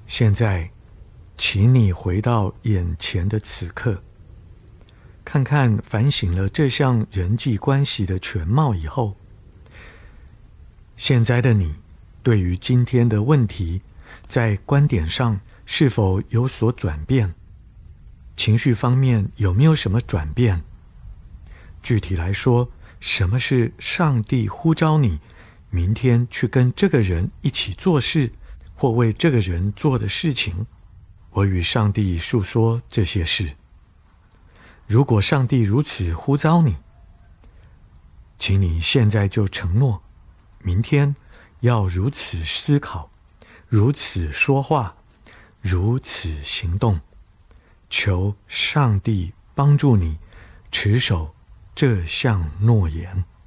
现在，请你回到眼前的此刻，看看反省了这项人际关系的全貌以后，现在的你对于今天的问题，在观点上是否有所转变？情绪方面有没有什么转变？具体来说，什么是上帝呼召你明天去跟这个人一起做事，或为这个人做的事情？我与上帝述说这些事。如果上帝如此呼召你，请你现在就承诺，明天要如此思考，如此说话，如此行动。求上帝帮助你持守这项诺言。